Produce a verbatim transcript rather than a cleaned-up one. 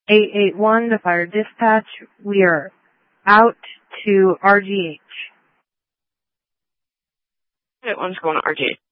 eight eight one, the fire dispatch. We are out to R G H. eight one's going to R G H.